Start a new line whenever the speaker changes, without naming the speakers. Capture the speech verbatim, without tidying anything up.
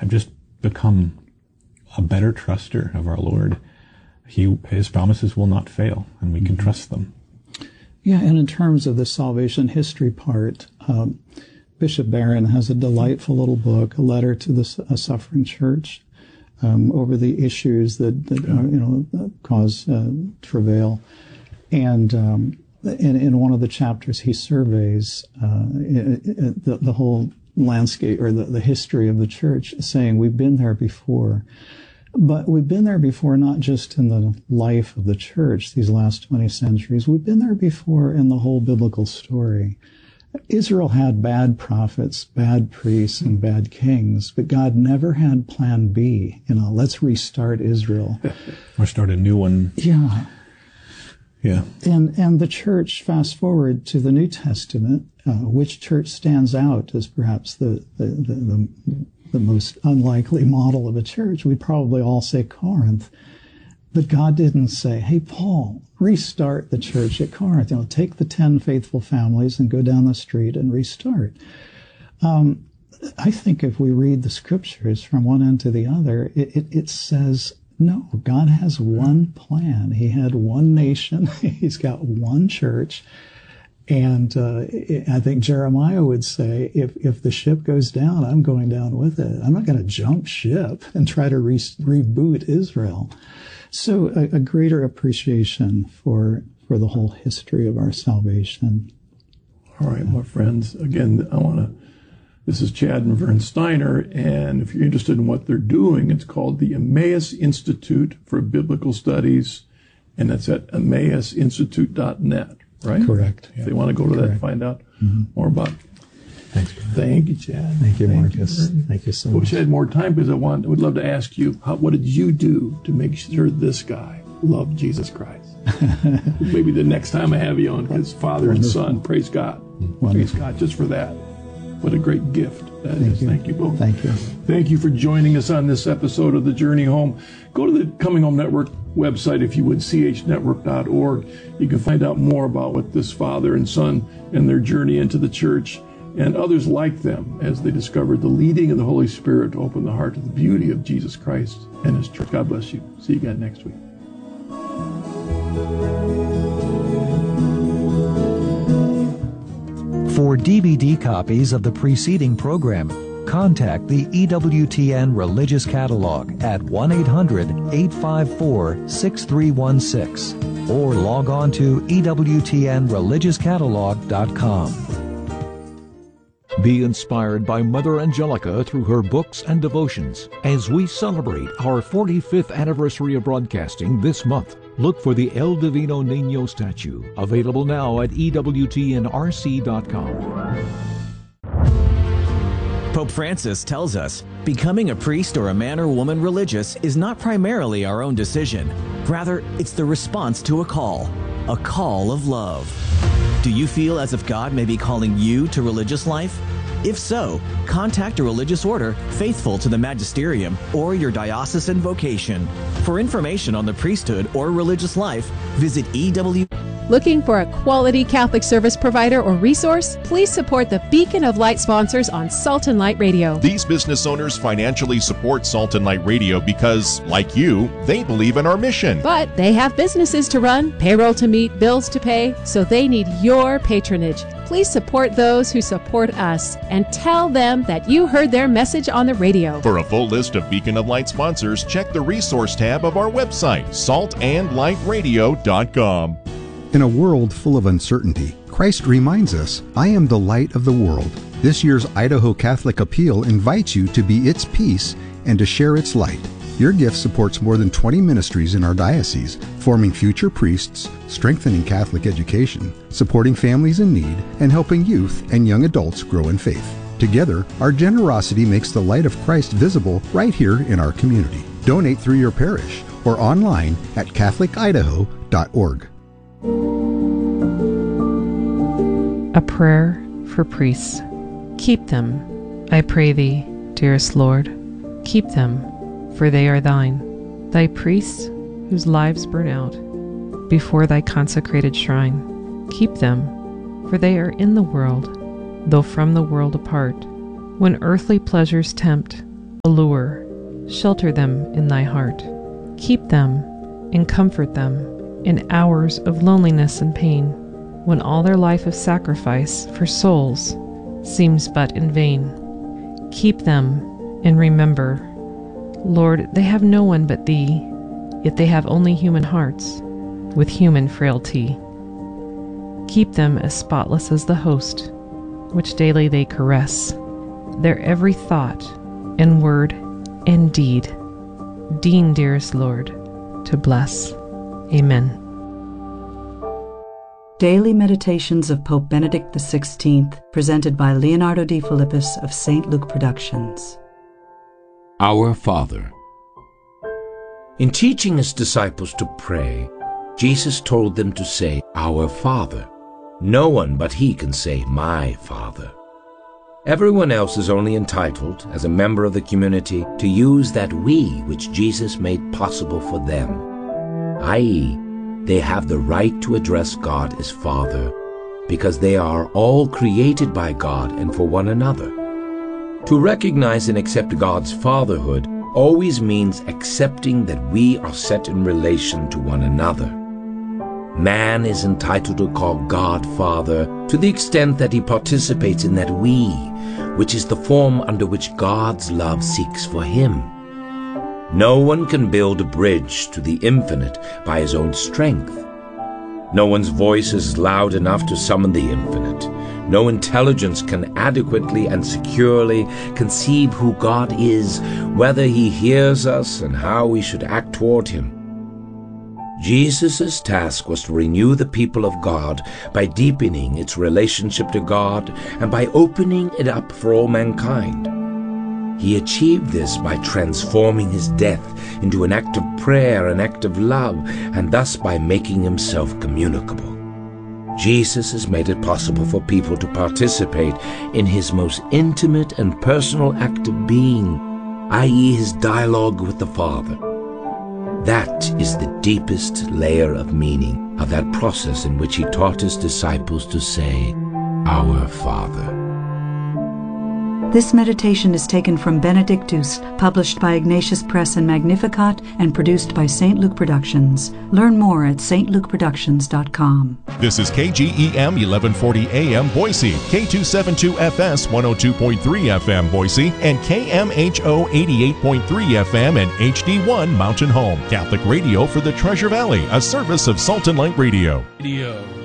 I've just become a better truster of our Lord. He, his promises will not fail, and we can mm-hmm. trust them.
Yeah, and in terms of the salvation history part, um, Bishop Barron has a delightful little book, a letter to the a suffering church, um, over the issues that, that uh, you know that cause uh, travail, and um, in, in one of the chapters he surveys uh, it, it, the, the whole landscape or the, the history of the church, saying we've been there before. But we've been there before, not just in the life of the church these last twenty centuries. We've been there before in the whole biblical story. Israel had bad prophets, bad priests, and bad kings, but God never had plan B. You know, let's restart Israel.
Or start a new one.
Yeah.
Yeah.
And and the church, fast forward to the New Testament, uh, which church stands out as perhaps the the, the, the the most unlikely model of a church? We'd probably all say Corinth. But God didn't say, hey, Paul, restart the church at Corinth. You know, take the ten faithful families and go down the street and restart. Um, I think if we read the scriptures from one end to the other, it, it, it says, no, God has one plan. He had one nation. He's got one church. And uh, I think Jeremiah would say, if, if the ship goes down, I'm going down with it. I'm not going to jump ship and try to re- reboot Israel. So a, a greater appreciation for for the whole history of our salvation.
All right, my friends. Again, I want to, this is Chad and Vern Steiner, and if you're interested in what they're doing, it's called the Emmaus Institute for Biblical Studies, and that's at emmaus institute dot net. Right?
Correct.
If yeah. they want to go to Correct. that and find out mm-hmm. more about it.
Thanks.
Thank you, Chad.
Thank you, Thank Marcus. You, Thank you so
I
much.
wish I had more time because I want, I would love to ask you, how, what did you do to make sure this guy loved Jesus Christ? Maybe the next time I have you on, because Father Wonderful. and Son, praise God. Wonderful. Praise God just for that. What a great gift that
Thank
is.
You.
Thank you both.
Thank you.
Thank you for joining us on this episode of The Journey Home. Go to the Coming Home Network website, if you would, c h network dot org. You can find out more about what this father and son and their journey into the church and others like them as they discovered the leading of the Holy Spirit to open the heart to the beauty of Jesus Christ and His church. God bless you. See you again next week.
For D V D copies of the preceding program, contact the E W T N Religious Catalog at one eight hundred, eight five four, six three one six or log on to E W T N religious catalog dot com.
Be inspired by Mother Angelica through her books and devotions as we celebrate our forty-fifth anniversary of broadcasting this month. Look for the El Divino Niño statue, available now at E W T N R C dot com.
Pope Francis tells us, becoming a priest or a man or woman religious is not primarily our own decision. Rather, it's the response to a call, a call of love. Do you feel as if God may be calling you to religious life? If so, contact a religious order faithful to the magisterium or your diocesan vocation. For information on the priesthood or religious life, visit E W.
Looking for a quality Catholic service provider or resource? Please support the Beacon of Light sponsors on Salt and Light Radio.
These business owners financially support Salt and Light Radio because, like you, they believe in our mission.
But they have businesses to run, payroll to meet, bills to pay, so they need your patronage. Please support those who support us and tell them that you heard their message on the radio.
For a full list of Beacon of Light sponsors, check the resource tab of our website, salt and light radio dot com.
In a world full of uncertainty, Christ reminds us, I am the light of the world. This year's Idaho Catholic Appeal invites you to be its peace and to share its light. Your gift supports more than twenty ministries in our diocese, forming future priests, strengthening Catholic education, supporting families in need, and helping youth and young adults grow in faith. Together, our generosity makes the light of Christ visible right here in our community. Donate through your parish or online at catholic idaho dot org.
A prayer for priests. Keep them, I pray thee, dearest Lord. Keep them, for they are thine. Thy priests, whose lives burn out before thy consecrated shrine. Keep them, for they are in the world, though from the world apart. When earthly pleasures tempt, allure. Shelter them in thy heart. Keep them and comfort them in hours of loneliness and pain, when all their life of sacrifice for souls seems but in vain. Keep them and remember, Lord, they have no one but thee, yet they have only human hearts with human frailty. Keep them as spotless as the host, which daily they caress, their every thought and word and deed. Deign, dearest Lord, to bless. Amen.
Daily Meditations of Pope Benedict the sixteenth, presented by Leonardo de Philippus of Saint Luke Productions.
Our Father. In teaching his disciples to pray, Jesus told them to say, Our Father. No one but he can say, My Father. Everyone else is only entitled, as a member of the community, to use that we which Jesus made possible for them, that is, they have the right to address God as Father, because they are all created by God and for one another. To recognize and accept God's fatherhood always means accepting that we are set in relation to one another. Man is entitled to call God Father to the extent that he participates in that we, which is the form under which God's love seeks for him. No one can build a bridge to the infinite by his own strength. No one's voice is loud enough to summon the infinite. No intelligence can adequately and securely conceive who God is, whether he hears us, and how we should act toward him. Jesus' task was to renew the people of God by deepening its relationship to God and by opening it up for all mankind. He achieved this by transforming his death into an act of prayer, an act of love, and thus by making himself communicable. Jesus has made it possible for people to participate in his most intimate and personal act of being, that is his dialogue with the Father. That is the deepest layer of meaning of that process in which he taught his disciples to say, Our Father.
This meditation is taken from Benedictus, published by Ignatius Press and Magnificat, and produced by Saint Luke Productions. Learn more at s t luke productions dot com.
This is K G E M eleven forty A M Boise, K two seventy-two F S one oh two point three F M Boise, and K M H O eighty-eight point three F M and H D one Mountain Home. Catholic radio for the Treasure Valley, a service of Salt and Light Radio.
Radio.